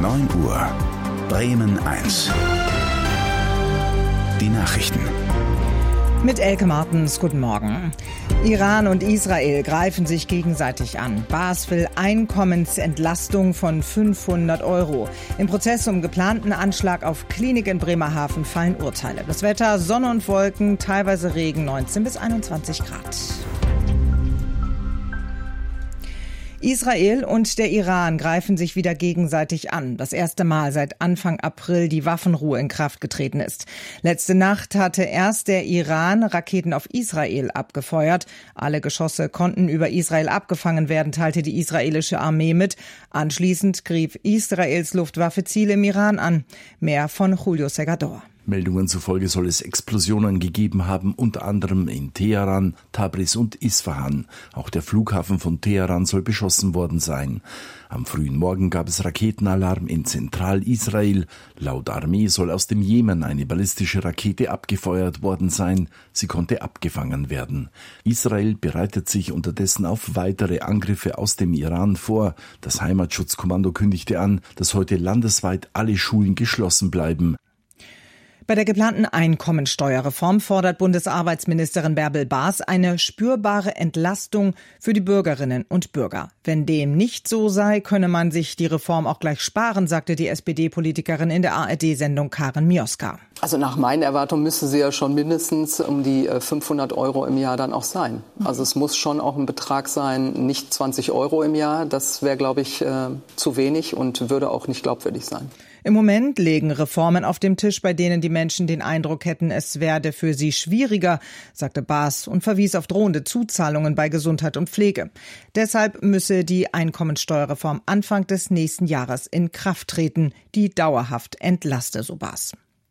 9 Uhr. Bremen 1. Die Nachrichten. Mit Elke Martens, guten Morgen. Iran und Israel greifen sich gegenseitig an. Baas will Einkommensentlastung von 500 €. Im Prozess um geplanten Anschlag auf Klinik in Bremerhaven fallen Urteile. Das Wetter, Sonne und Wolken, teilweise Regen, 19 bis 21 Grad. Israel und der Iran greifen sich wieder gegenseitig an. Das erste Mal seit Anfang April die Waffenruhe in Kraft getreten ist. Letzte Nacht hatte erst der Iran Raketen auf Israel abgefeuert. Alle Geschosse konnten über Israel abgefangen werden, teilte die israelische Armee mit. Anschließend griff Israels Luftwaffe Ziele im Iran an. Mehr von Julio Segador. Meldungen zufolge soll es Explosionen gegeben haben, unter anderem in Teheran, Tabriz und Isfahan. Auch der Flughafen von Teheran soll beschossen worden sein. Am frühen Morgen gab es Raketenalarm in Zentralisrael. Laut Armee soll aus dem Jemen eine ballistische Rakete abgefeuert worden sein. Sie konnte abgefangen werden. Israel bereitet sich unterdessen auf weitere Angriffe aus dem Iran vor. Das Heimatschutzkommando kündigte an, dass heute landesweit alle Schulen geschlossen bleiben. Bei der geplanten Einkommensteuerreform fordert Bundesarbeitsministerin Bärbel Baas eine spürbare Entlastung für die Bürgerinnen und Bürger. Wenn dem nicht so sei, könne man sich die Reform auch gleich sparen, sagte die SPD-Politikerin in der ARD-Sendung Karin Mioska. Also nach meinen Erwartungen müsste sie ja schon mindestens um die 500 € im Jahr dann auch sein. Also es muss schon auch ein Betrag sein, nicht 20 € im Jahr. Das wäre, glaube ich, zu wenig und würde auch nicht glaubwürdig sein. Im Moment liegen Reformen auf dem Tisch, bei denen die Menschen den Eindruck hätten, es werde für sie schwieriger, sagte Baas und verwies auf drohende Zuzahlungen bei Gesundheit und Pflege. Deshalb müsse die Einkommensteuerreform Anfang des nächsten Jahres in Kraft treten, die dauerhaft entlaste, so Baas.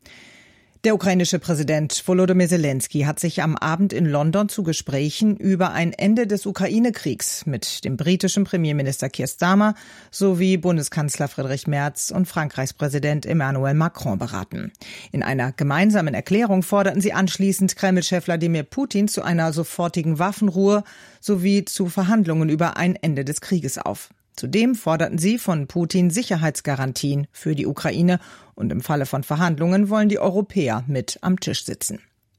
Der ukrainische Präsident Volodymyr Zelensky hat sich am Abend in London zu Gesprächen über ein Ende des Ukraine-Kriegs mit dem britischen Premierminister Keir Starmer sowie Bundeskanzler Friedrich Merz und Frankreichs Präsident Emmanuel Macron beraten. In einer gemeinsamen Erklärung forderten sie anschließend Kreml-Chef Wladimir Putin zu einer sofortigen Waffenruhe sowie zu Verhandlungen über ein Ende des Krieges auf. Zudem forderten sie von Putin Sicherheitsgarantien für die Ukraine und im Falle von Verhandlungen wollen die Europäer mit am Tisch sitzen.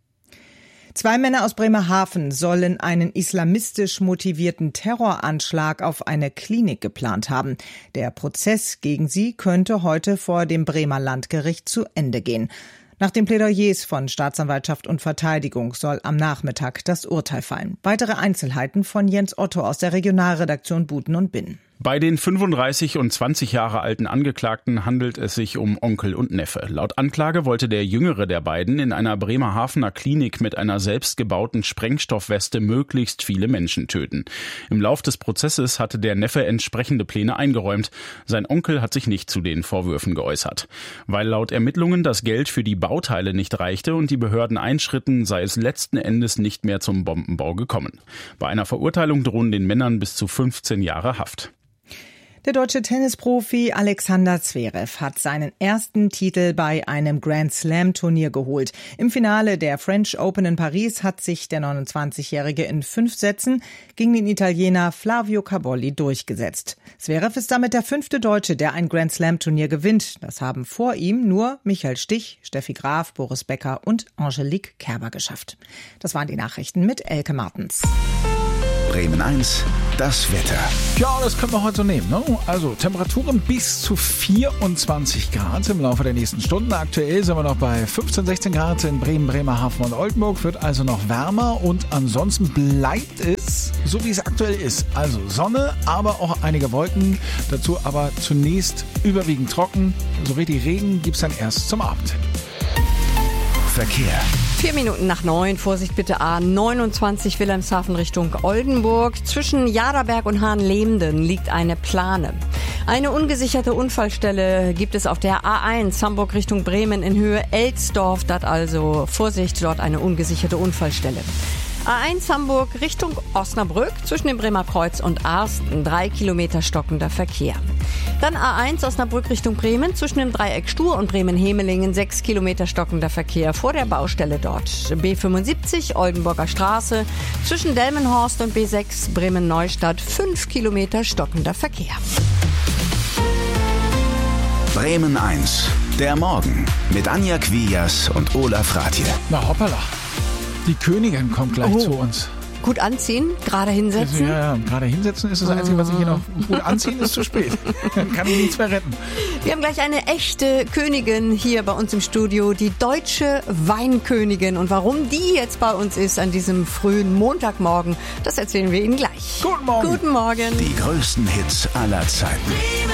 2 Männer aus Bremerhaven sollen einen islamistisch motivierten Terroranschlag auf eine Klinik geplant haben. Der Prozess gegen sie könnte heute vor dem Bremer Landgericht zu Ende gehen. Nach den Plädoyers von Staatsanwaltschaft und Verteidigung soll am Nachmittag das Urteil fallen. Weitere Einzelheiten von Jens Otto aus der Regionalredaktion Buten und Binn. Bei den 35 und 20 Jahre alten Angeklagten handelt es sich um Onkel und Neffe. Laut Anklage wollte der jüngere der beiden in einer Bremerhavener Klinik mit einer selbstgebauten Sprengstoffweste möglichst viele Menschen töten. Im Lauf des Prozesses hatte der Neffe entsprechende Pläne eingeräumt. Sein Onkel hat sich nicht zu den Vorwürfen geäußert. Weil laut Ermittlungen das Geld für die Bauteile nicht reichte und die Behörden einschritten, sei es letzten Endes nicht mehr zum Bombenbau gekommen. Bei einer Verurteilung drohen den Männern bis zu 15 Jahre Haft. Der deutsche Tennisprofi Alexander Zverev hat seinen ersten Titel bei einem Grand-Slam-Turnier geholt. Im Finale der French Open in Paris hat sich der 29-Jährige in 5 Sätzen gegen den Italiener Flavio Cabolli durchgesetzt. Zverev ist damit der 5. Deutsche, der ein Grand-Slam-Turnier gewinnt. Das haben vor ihm nur Michael Stich, Steffi Graf, Boris Becker und Angelique Kerber geschafft. Das waren die Nachrichten mit Elke Martens. Bremen 1, das Wetter. Ja, das können wir heute so nehmen, ne? Also Temperaturen bis zu 24 Grad im Laufe der nächsten Stunden. Aktuell sind wir noch bei 15, 16 Grad in Bremen, Bremerhaven und Oldenburg. Wird also noch wärmer und ansonsten bleibt es so, wie es aktuell ist. Also Sonne, aber auch einige Wolken. Dazu aber zunächst überwiegend trocken. So richtig Regen gibt's dann erst zum Abend. Verkehr. 4 Minuten nach 9, Vorsicht bitte A29 Wilhelmshaven Richtung Oldenburg. Zwischen Jaderberg und Hahnlemden liegt eine Plane. Eine ungesicherte Unfallstelle gibt es auf der A1 Hamburg Richtung Bremen in Höhe Elsdorf. Dort also Vorsicht, dort eine ungesicherte Unfallstelle. A1 Hamburg Richtung Osnabrück zwischen dem Bremer Kreuz und Arsten 3 Kilometer stockender Verkehr. Dann A1 Osnabrück Richtung Bremen zwischen dem Dreieck Stur und Bremen-Hemelingen 6 Kilometer stockender Verkehr vor der Baustelle dort. B75 Oldenburger Straße zwischen Delmenhorst und B6 Bremen-Neustadt 5 Kilometer stockender Verkehr. Bremen 1, der Morgen mit Anja Quias und Olaf Ratje. Na hoppala, die Königin kommt gleich zu uns. Gut anziehen, gerade hinsetzen. Ja, gerade hinsetzen ist das Einzige, was ich hier noch... Gut anziehen ist zu spät. Dann kann ich nichts mehr retten. Wir haben gleich eine echte Königin hier bei uns im Studio, die deutsche Weinkönigin. Und warum die jetzt bei uns ist an diesem frühen Montagmorgen, das erzählen wir Ihnen gleich. Guten Morgen. Guten Morgen. Die größten Hits aller Zeiten.